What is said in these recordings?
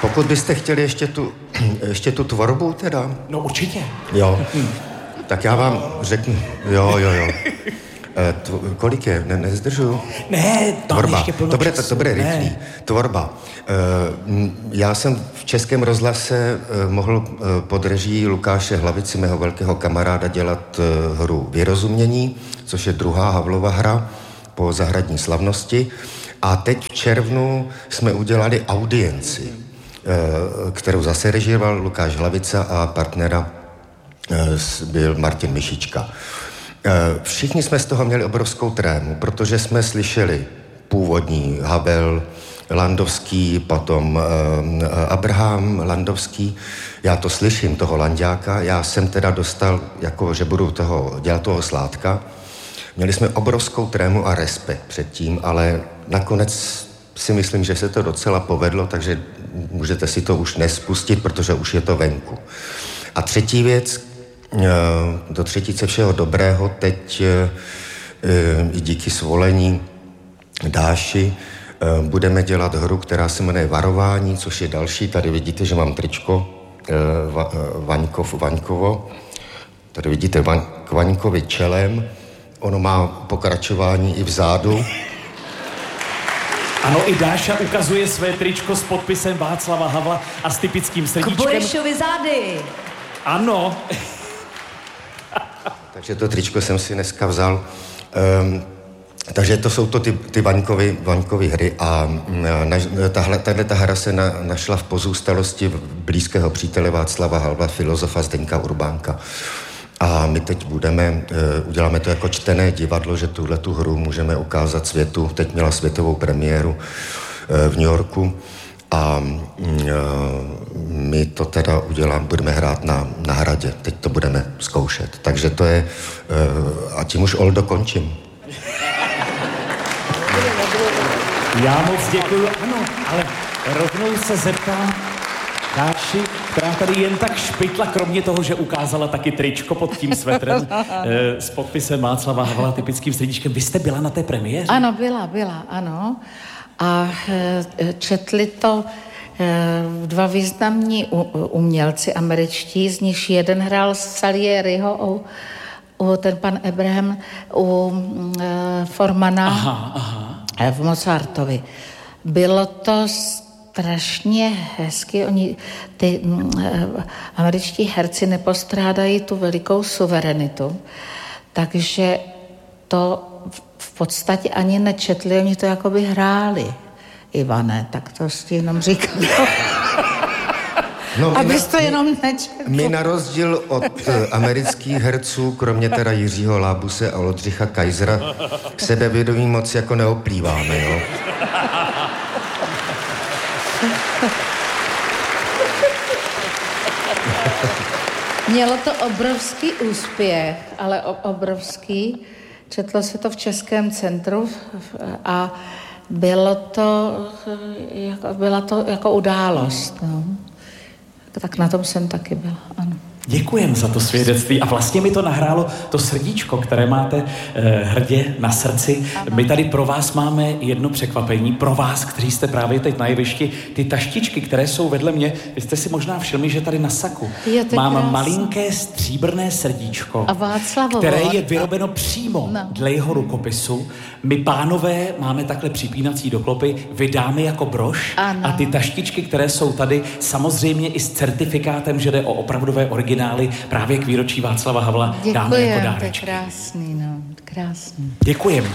Pokud byste chtěli ještě tu tvorbu teda. No určitě. Jo. Tak já vám řeknu. Jo. Kolik je? Nezdržuju? Ne, tvorba. Ještě plno času. To bude rychlý. Tvorba. Já jsem v Českém rozhlase mohl pod režií Lukáše Hlavici, mého velkého kamaráda, dělat hru Vyrozumění, což je druhá Havlova hra po Zahradní slavnosti. A teď v červnu jsme udělali Audienci, kterou zase režíroval Lukáš Hlavica a partnera byl Martin Mišička. Všichni jsme z toho měli obrovskou trému, protože jsme slyšeli původní Havel, Landovský, potom Abraham Landovský. Já to slyším, toho Lanďáka. Já jsem teda dostal, jako že budu dělat toho Sládka. Měli jsme obrovskou trému a respekt před tím, ale nakonec si myslím, že se to docela povedlo, takže můžete si to už dnes pustit, protože už je to venku. A třetí věc, do třetice všeho dobrého, teď i díky svolení Dáši budeme dělat hru, která se jmenuje Varování, což je další. Tady vidíte, že mám tričko Vaňkovo. Tady vidíte k Vaňkovi čelem. Ono má pokračování i vzadu. Ano, i Dáša ukazuje své tričko s podpisem Václava Havla a s typickým srdíčkem. K Burešovi zády. Ano. Takže to tričko jsem si dneska vzal. Takže to jsou to ty Vaňkovy hry a tahle hra se našla v pozůstalosti blízkého přítele Václava Havla, filozofa Zdeňka Urbánka. A my teď uděláme to jako čtené divadlo, že tu hru můžeme ukázat světu. Teď měla světovou premiéru v New Yorku a my to teda budeme hrát na Hradě. Teď to budeme zkoušet. Takže to je, a tím už Oldo končím. Já moc děkuju. Ano, ale rovnou se zeptám Dáši, která tady jen tak špitla, kromě toho, že ukázala taky tričko pod tím svetrem s podpisem Václava Havla, typickým srdíčkem. Vy jste byla na té premiéře? Ano, byla, ano. A četli to dva významní umělci američtí, z nichž jeden hrál Salieriho, ten pan Abraham, u Formana v Mozartovi. Bylo to strašně hezky. Ty američtí herci nepostrádají tu velikou suverenitu, takže to v podstatě ani nečetli, oni to jakoby hráli. Ivane, tak to si jenom říkám. No, abys to jenom nečetl. My na rozdíl od amerických herců, kromě teda Jiřího Lábuse a Oldřicha Kaisera, sebevědomí moc jako neoplýváme, jo? Mělo to obrovský úspěch, ale obrovský. Četlo se to v Českém centru a byla to jako událost. No. Tak na tom jsem taky byla, ano. Děkujem za to svědectví a vlastně mi to nahrálo to srdíčko, které máte hrdě na srdci. Ano. My tady pro vás máme jedno překvapení, pro vás, kteří jste právě teď na jevišti, ty taštičky, které jsou vedle mě. Vy jste si možná všimli, že tady na saku mám malinké stříbrné srdíčko, které je vyrobeno přímo dle jeho rukopisu. My pánové máme takhle připínací doklopy, vy dámy jako brož a ty taštičky, které jsou tady, samozřejmě i s certifikátem, že jde o opravdové originály právě k výročí Václava Havla dáme jako dárečky. To je krásný, no, krásný. Děkujem.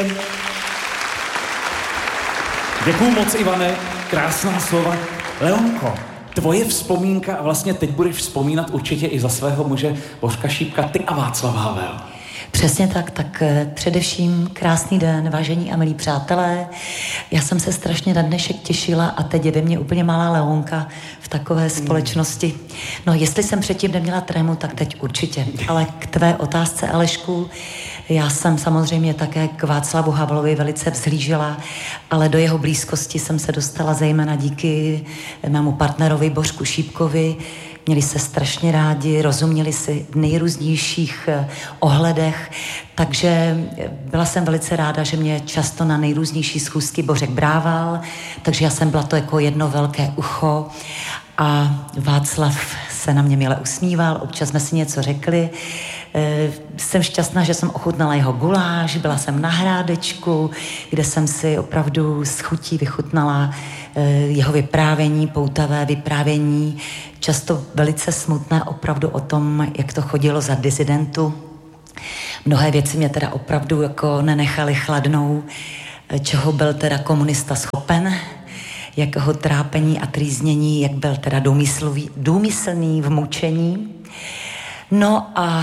Děkuju moc, Ivane, krásná slova. Leonko, tvoje vzpomínka, a vlastně teď budeš vzpomínat určitě i za svého muže Božka Šípka, ty a Václav Havel. Přesně tak především krásný den, vážení a milí přátelé. Já jsem se strašně na dnešek těšila a teď je ve mně úplně malá Leonka v takové společnosti. No, jestli jsem předtím neměla trému, tak teď určitě. Ale k tvé otázce, Alešku, já jsem samozřejmě také k Václavu Havlovi velice vzhlížela, ale do jeho blízkosti jsem se dostala zejména díky mému partnerovi Božku Šípkovi. měli se strašně rádi, rozuměli si v nejrůznějších ohledech, takže byla jsem velice ráda, že mě často na nejrůznější schůzky Bořek brával, takže já jsem byla to jako jedno velké ucho a Václav se na mě milé usmíval, občas jsme si něco řekli. Jsem šťastná, že jsem ochutnala jeho guláš, byla jsem na Hrádečku, kde jsem si opravdu s chutí vychutnala jeho vyprávění, poutavé vyprávění, často velice smutné opravdu o tom, jak to chodilo za disidentu. Mnohé věci mě teda opravdu jako nenechaly chladnou, čeho byl teda komunista schopen, jakého trápení a trýznění, jak byl teda důmyslný v mučení. No a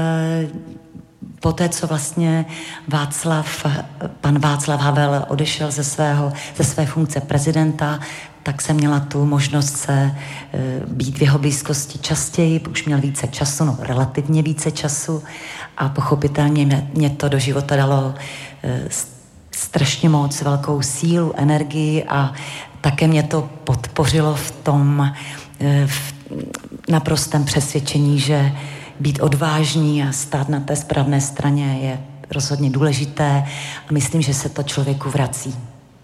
poté, co vlastně pan Václav Havel odešel ze své funkce prezidenta, tak jsem měla tu možnost být v jeho blízkosti častěji, už měl více času, no relativně více času a pochopitelně mě to do života dalo strašně moc velkou sílu, energii a také mě to podpořilo v tom naprostém přesvědčení, že být odvážný a stát na té správné straně je rozhodně důležité a myslím, že se to člověku vrací.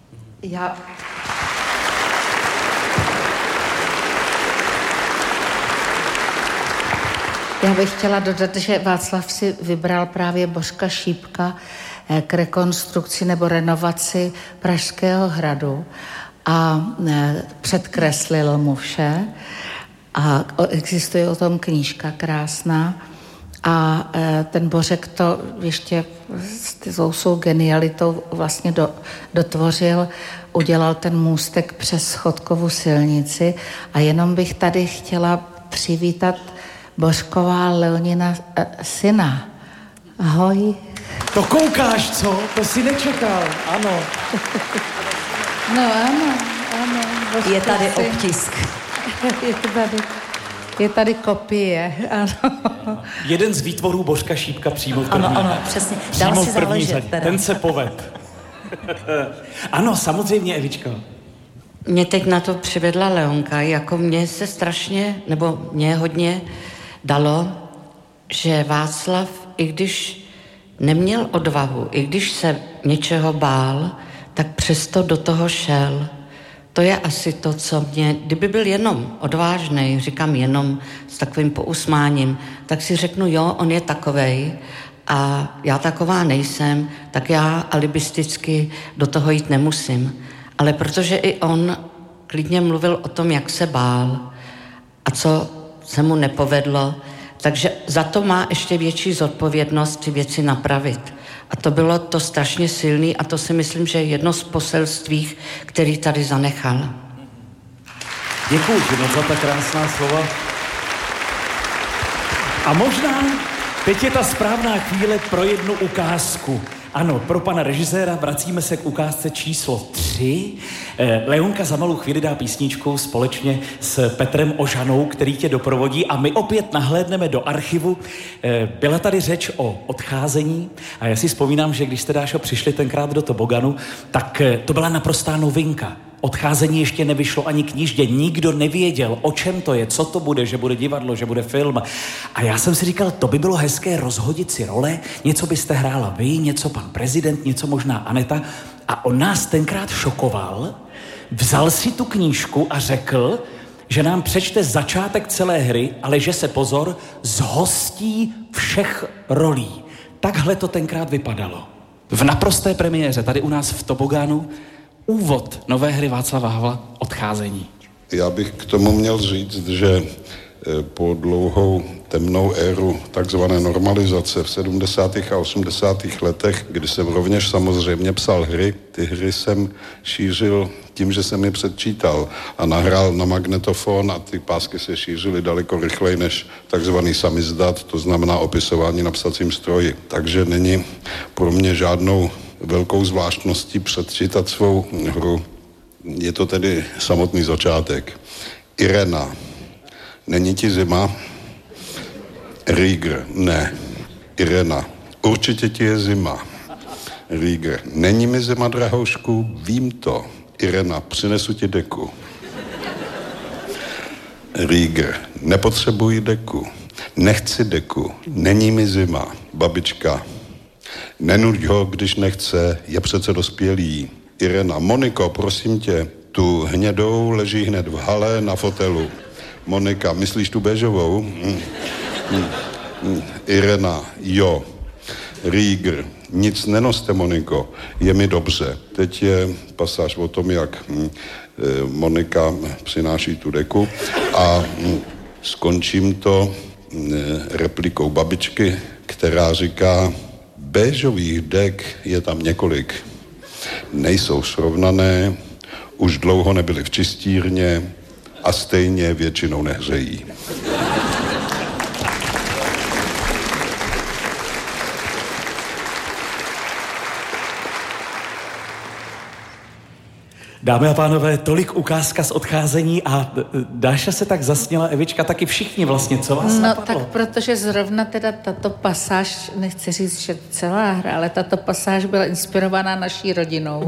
Já bych chtěla dodat, že Václav si vybral právě Bořka Šípka k rekonstrukci nebo renovaci Pražského hradu a předkreslil mu vše a existuje o tom knížka krásná a ten Bořek to ještě s tou genialitou vlastně dotvořil, udělal ten můstek přes Chodkovu silnici a jenom bych tady chtěla přivítat Bořková Leonina syna. Ahoj. To koukáš, co? To si nečekal, ano. No ano. Je tady obtisk. Je tady kopie, ano. Jeden z výtvorů Bořka Šípka přímo v první. Ano, přesně. Přímo v první řadě. Ten se poved. Ano, samozřejmě, Evičko. Mě teď na to přivedla Leonka, jako mě se strašně, nebo mě hodně dalo, že Václav, i když neměl odvahu, i když se něčeho bál, tak přesto do toho šel. To je asi to, co mě, kdyby byl jenom odvážnej, říkám jenom s takovým pousmáním, tak si řeknu, jo, on je takovej a já taková nejsem, tak já alibisticky do toho jít nemusím. Ale protože i on klidně mluvil o tom, jak se bál a co se mu nepovedlo, takže za to má ještě větší zodpovědnost ty věci napravit. A to bylo to strašně silný a to si myslím, že je jedno z poselství, který tady zanechal. Děkuji moc za ta krásná slova. A možná teď je ta správná chvíle pro jednu ukázku. Ano, pro pana režiséra vracíme se k ukázce číslo 3. Leonka za malou chvíli dá písničku společně s Petrem Ožanou, který tě doprovodí a my opět nahlédneme do archivu. Byla tady řeč o odcházení a já si vzpomínám, že když jste, Dášo, přišli tenkrát do Toboganu, tak to byla naprostá novinka. Odcházení ještě nevyšlo ani knižně, nikdo nevěděl, o čem to je, co to bude, že bude divadlo, že bude film. A já jsem si říkal, to by bylo hezké rozhodit si role, něco byste hrála vy, něco pan prezident, něco možná Aneta. A on nás tenkrát šokoval, vzal si tu knížku a řekl, že nám přečte začátek celé hry, ale že se, pozor, zhostí všech rolí. Takhle to tenkrát vypadalo. V naprosté premiéře, tady u nás v Toboganu, úvod nové hry Václava Havla Odcházení. Já bych k tomu měl říct, že po dlouhou temnou éru takzvané normalizace v 70. a 80. letech, kdy jsem rovněž samozřejmě psal hry, ty hry jsem šířil tím, že jsem je předčítal a nahrál na magnetofon a ty pásky se šířily daleko rychleji než takzvaný samizdat, to znamená opisování na psacím stroji. Takže není pro mě žádnou velkou zvláštností předčítat svou hru. Je to tedy samotný začátek. Irena. Není ti zima? Rýgr. Ne. Irena. Určitě ti je zima. Rýgr. Není mi zima, drahoušku? Vím to. Irena. Přinesu ti deku. Rieger, nepotřebuji deku. Nechci deku. Není mi zima. Babička, nenuď ho, když nechce, je přece dospělý. Irena, Moniko, prosím tě, tu hnědou leží hned v hale na fotelu. Monika, myslíš tu béžovou? Irena, jo. Rieger, nic nenoste, Moniko, je mi dobře. Teď je pasáž o tom, jak Monika přináší tu deku a skončím to replikou babičky, která říká, béžových dek je tam několik. Nejsou srovnané, už dlouho nebyly v čistírně a stejně většinou nehřejí. Dámy a pánové, tolik ukázka z odcházení a Dáša se tak zasněla, Evička taky, všichni vlastně, co vás napadlo? Tak protože zrovna teda tato pasáž, nechci říct, že celá hra, ale tato pasáž byla inspirovaná naší rodinou.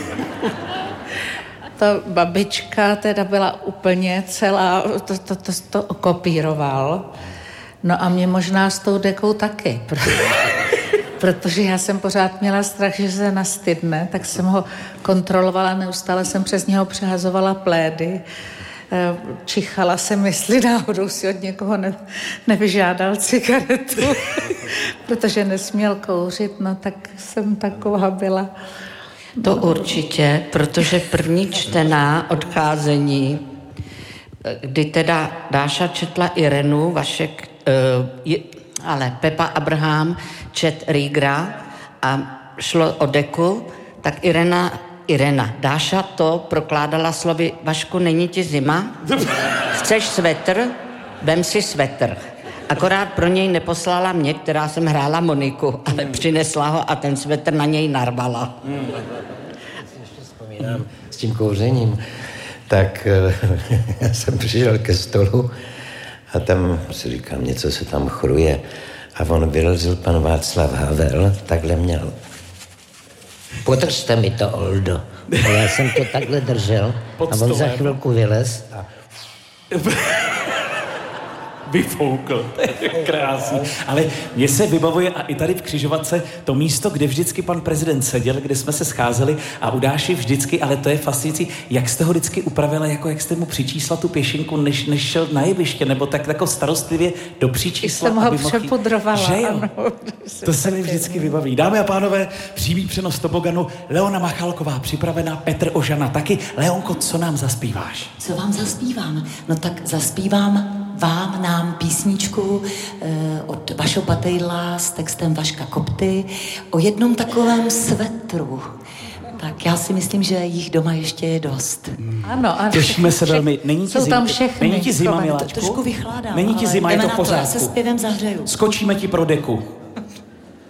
Ta babička teda byla úplně celá, to kopíroval. No a mě možná s tou dekou taky, protože já jsem pořád měla strach, že se nastydne, tak jsem ho kontrolovala, neustále jsem přes něho přehazovala plédy, čichala jsem, jestli náhodou si od někoho nevyžádal cigaretu, protože nesměl kouřit, no tak jsem taková byla. To určitě, protože první čtená odcházení, kdy teda Dáša četla Irenu, Vašek, ale Pepa Abraham čet Riegera a šlo o deku, tak Irena, Dáša to prokládala slovy, Vašku, není ti zima? Chceš svetr? Vem si svetr. Akorát pro něj neposlala mě, která jsem hrála Moniku, ale přinesla ho a ten svetr na něj narvala. Ještě vzpomínám s tím kouřením, tak já jsem přišel ke stolu a tam si říkám, něco se tam chruje. A on vyrazil pan Václav Havel, takhle měl. Podržte mi to, Oldo. A já jsem to takhle držel a on za chvilku vylez a... Vyfoukl, to je krásný. Ale mně se vybavuje a i tady v Křižovatce to místo, kde vždycky pan prezident seděl, kde jsme se scházeli a u Dáši vždycky, ale to je fascinující, jak jste ho vždycky upravila, jako jak jste mu přičísla tu pěšinku, než šel na jeviště, nebo tak jako starostlivě do příčísla. Jsem ho přepudrovala. Že jo? Ano, to se mi vždycky vybaví. Dámy a pánové, přímý přenos toboganu, Leona Machalková připravená, Petr Ožana taky. Leonko, co nám zaspíváš? Co vám zaspívám? No tak zaspívám vám, nám písničku od Vašo Patejdla s textem Vaška Kopty o jednom takovém svetru. Tak já si myslím, že jich doma ještě je dost. Ano. Těšíme se velmi. Není ti zima, Není ti zima, miláčku? Trošku vychládám. Není ti zima, je to v pořádku. Já se zpěvem zahřeju. Skočíme ti pro deku.